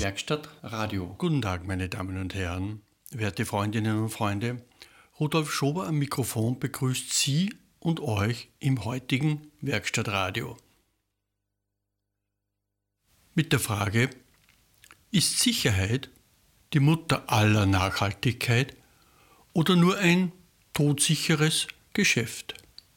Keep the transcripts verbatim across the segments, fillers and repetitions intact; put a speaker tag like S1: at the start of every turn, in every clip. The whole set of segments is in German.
S1: Werkstattradio. Guten Tag, meine Damen und Herren, werte Freundinnen und Freunde. Rudolf Schober am Mikrofon begrüßt Sie und euch im heutigen Werkstattradio. Mit der Frage: Ist Sicherheit die Mutter aller Nachhaltigkeit oder nur ein todsicheres Geschäft?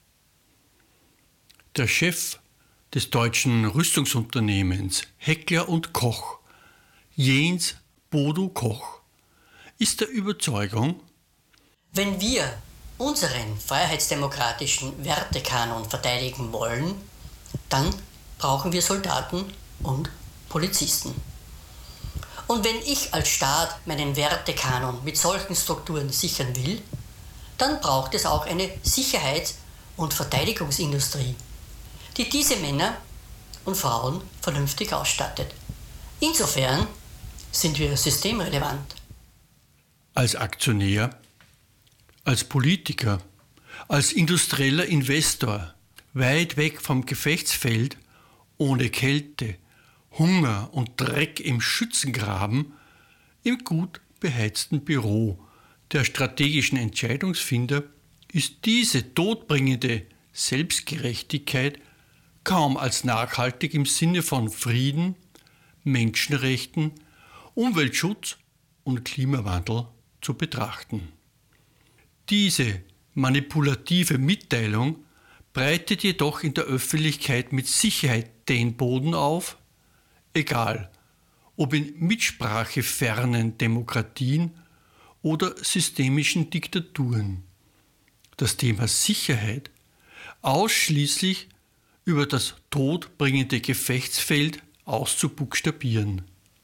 S1: Der Chef des deutschen Rüstungsunternehmens Heckler und Koch, Jens Bodo Koch, ist der Überzeugung:
S2: Wenn wir unseren freiheitsdemokratischen Wertekanon verteidigen wollen, dann brauchen wir Soldaten und Polizisten. Und wenn ich als Staat meinen Wertekanon mit solchen Strukturen sichern will, dann braucht es auch eine Sicherheits- und Verteidigungsindustrie, die diese Männer und Frauen vernünftig ausstattet. Insofern sind wir systemrelevant.
S1: Als Aktionär, als Politiker, als industrieller Investor, weit weg vom Gefechtsfeld, ohne Kälte, Hunger und Dreck im Schützengraben, im gut beheizten Büro der strategischen Entscheidungsfinder, ist diese todbringende Selbstgerechtigkeit kaum als nachhaltig im Sinne von Frieden, Menschenrechten, Umweltschutz und Klimawandel zu betrachten. Diese manipulative Mitteilung breitet jedoch in der Öffentlichkeit mit Sicherheit den Boden auf, egal ob in mitsprachefernen Demokratien oder systemischen Diktaturen, das Thema Sicherheit ausschließlich über das todbringende Gefechtsfeld auszubuchstabieren.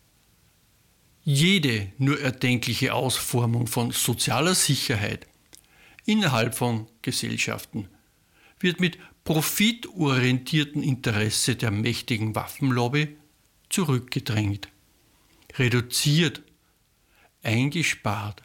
S1: Jede nur erdenkliche Ausformung von sozialer Sicherheit innerhalb von Gesellschaften wird mit profitorientiertem Interesse der mächtigen Waffenlobby zurückgedrängt, reduziert, eingespart.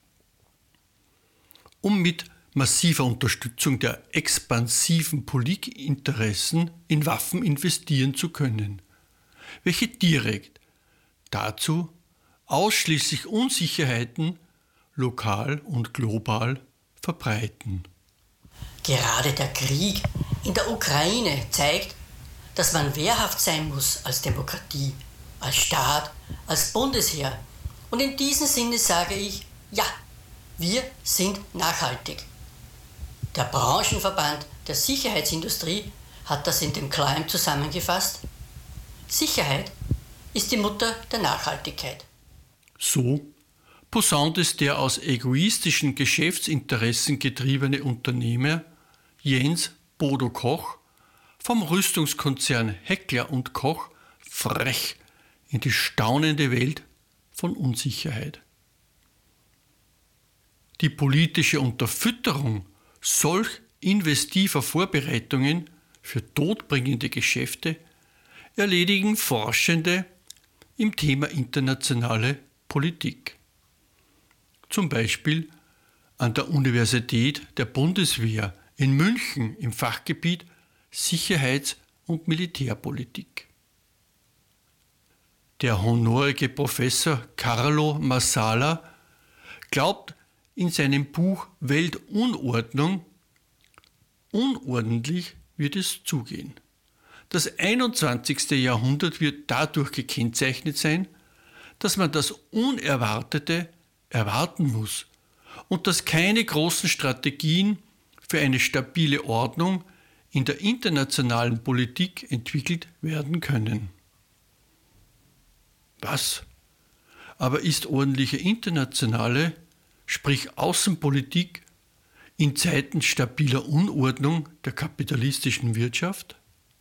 S1: Um mit massiver Unterstützung der expansiven Politikinteressen in Waffen investieren zu können, welche direkt dazu ausschließlich Unsicherheiten lokal und global verbreiten.
S2: Gerade der Krieg in der Ukraine zeigt, dass man wehrhaft sein muss als Demokratie, als Staat, als Bundesheer. Und in diesem Sinne sage ich, ja, wir sind nachhaltig. Der Branchenverband der Sicherheitsindustrie hat das in dem Claim zusammengefasst: Sicherheit ist die Mutter der Nachhaltigkeit.
S1: So posaunt es der aus egoistischen Geschäftsinteressen getriebene Unternehmer Jens Bodo Koch vom Rüstungskonzern Heckler und Koch frech in die staunende Welt von Unsicherheit. Die politische Unterfütterung solch investiver Vorbereitungen für todbringende Geschäfte erledigen Forschende im Thema internationale Politik. Zum Beispiel an der Universität der Bundeswehr in München im Fachgebiet Sicherheits- und Militärpolitik. Der honorige Professor Carlo Marsala glaubt in seinem Buch Weltunordnung: Unordentlich wird es zugehen. Das einundzwanzigste. Jahrhundert wird dadurch gekennzeichnet sein, dass man das Unerwartete erwarten muss und dass keine großen Strategien für eine stabile Ordnung in der internationalen Politik entwickelt werden können. Was aber ist ordentliche internationale, sprich Außenpolitik, in Zeiten stabiler Unordnung der kapitalistischen Wirtschaft?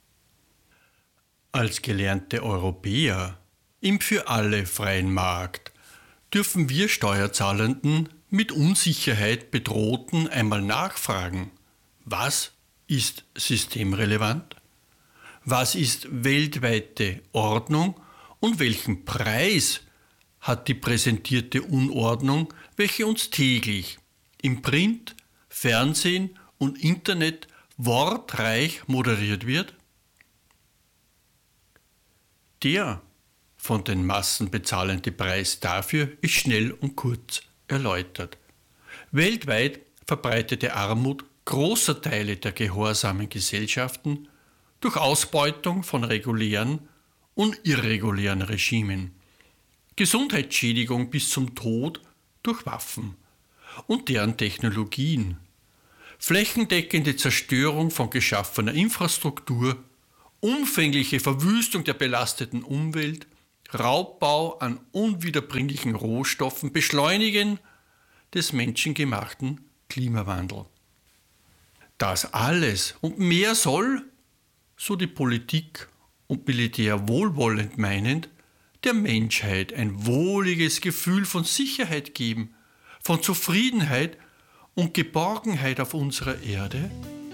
S1: Als gelernte Europäer im für alle freien Markt dürfen wir Steuerzahlenden mit Unsicherheit bedrohten einmal nachfragen: Was ist systemrelevant? Was ist weltweite Ordnung und welchen Preis hat die präsentierte Unordnung, welche uns täglich im Print, Fernsehen und Internet wortreich moderiert wird? Der von den Massen bezahlende Preis dafür ist schnell und kurz erläutert. Weltweit verbreitete Armut großer Teile der gehorsamen Gesellschaften durch Ausbeutung von regulären und irregulären Regimen, Gesundheitsschädigung bis zum Tod durch Waffen und deren Technologien, flächendeckende Zerstörung von geschaffener Infrastruktur, umfängliche Verwüstung der belasteten Umwelt, Raubbau an unwiederbringlichen Rohstoffen, Beschleunigen des menschengemachten Klimawandels. Das alles und mehr soll, so die Politik und Militär wohlwollend meinend, der Menschheit ein wohliges Gefühl von Sicherheit geben, von Zufriedenheit und Geborgenheit auf unserer Erde